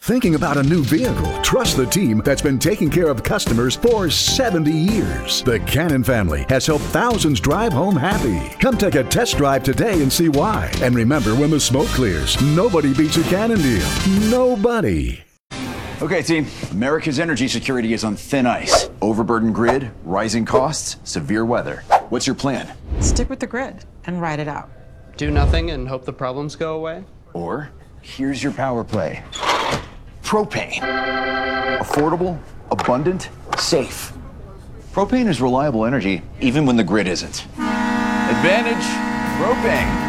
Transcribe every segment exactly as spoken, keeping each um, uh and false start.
Thinking about a new vehicle? Trust the team that's been taking care of customers for seventy years. The Cannon family has helped thousands drive home happy. Come take a test drive today and see why. And remember, when the smoke clears, nobody beats a Cannon deal. Nobody. Okay, team. America's energy security is on thin ice. Overburdened grid, rising costs, severe weather. What's your plan? Stick with the grid and ride it out. Do nothing and hope the problems go away? Or, here's your power play. Propane. Affordable, abundant, safe. Propane is reliable energy even when the grid isn't. Advantage propane.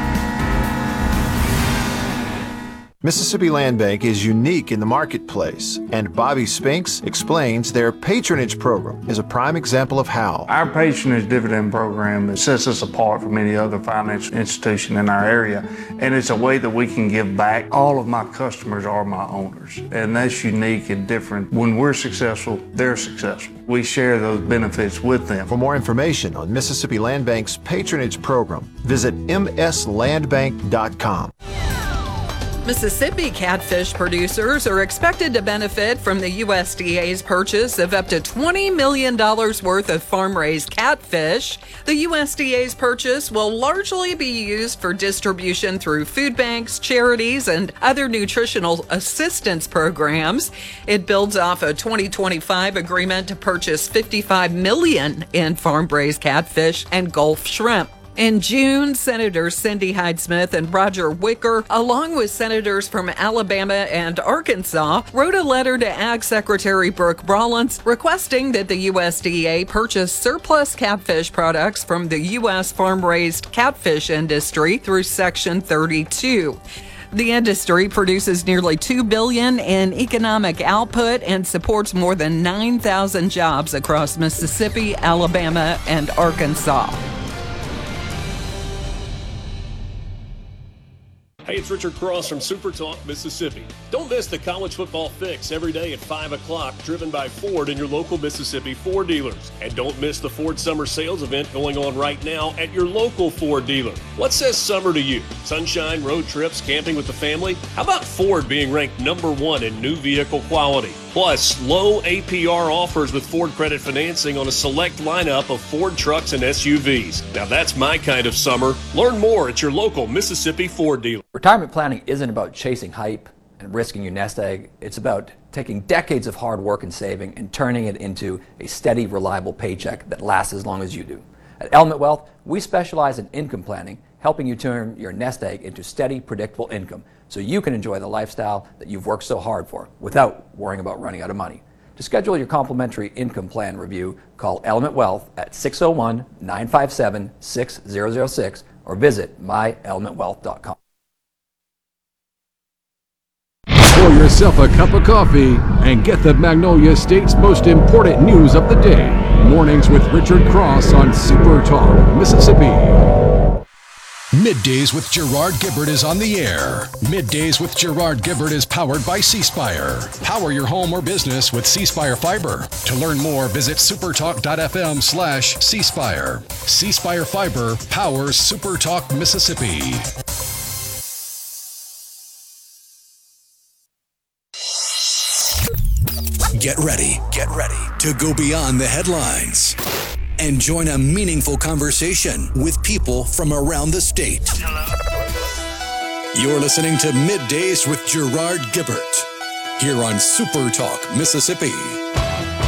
Mississippi Land Bank is unique in the marketplace, and Bobby Spinks explains their patronage program is a prime example of how. Our patronage dividend program sets us apart from any other financial institution in our area, and it's a way that we can give back. All of my customers are my owners, and that's unique and different. When we're successful, they're successful. We share those benefits with them. For more information on Mississippi Land Bank's patronage program, visit m s land bank dot com. Mississippi catfish producers are expected to benefit from the U S D A's purchase of up to twenty million dollars worth of farm-raised catfish. The U S D A's purchase will largely be used for distribution through food banks, charities, and other nutritional assistance programs. It builds off a twenty twenty-five agreement to purchase fifty-five million dollars in farm-raised catfish and Gulf shrimp. In June, Senators Cindy Hyde-Smith and Roger Wicker, along with senators from Alabama and Arkansas, wrote a letter to Ag Secretary Brooke Rollins requesting that the U S D A purchase surplus catfish products from the U S farm-raised catfish industry through Section thirty-two. The industry produces nearly two billion dollars in economic output and supports more than nine thousand jobs across Mississippi, Alabama, and Arkansas. Hey, it's Richard Cross from Super Talk, Mississippi. Don't miss the College Football Fix every day at five o'clock, driven by Ford and your local Mississippi Ford dealers. And don't miss the Ford Summer Sales event going on right now at your local Ford dealer. What says summer to you? Sunshine, road trips, camping with the family? How about Ford being ranked number one in new vehicle quality? Plus, low A P R offers with Ford Credit Financing on a select lineup of Ford trucks and S U Vs. Now that's my kind of summer. Learn more at your local Mississippi Ford dealer. Retirement planning isn't about chasing hype and risking your nest egg. It's about taking decades of hard work and saving and turning it into a steady, reliable paycheck that lasts as long as you do. At Element Wealth, we specialize in income planning, helping you turn your nest egg into steady, predictable income so you can enjoy the lifestyle that you've worked so hard for without worrying about running out of money. To schedule your complimentary income plan review, call Element Wealth at six oh one, nine five seven, six zero zero six or visit my element wealth dot com. Pour yourself a cup of coffee and get the Magnolia State's most important news of the day. Mornings with Richard Cross on Super Talk, Mississippi. Middays with Gerard Gibbert is on the air. Middays with Gerard Gibbert is powered by C Spire. Power your home or business with C Spire Fiber. To learn more, visit supertalk.fm slash C Spire. C Spire Fiber powers Super Talk Mississippi. Get ready, get ready to go beyond the headlines and join a meaningful conversation with people from around the state. Hello. You're listening to Middays with Gerard Gibbert here on Super Talk Mississippi.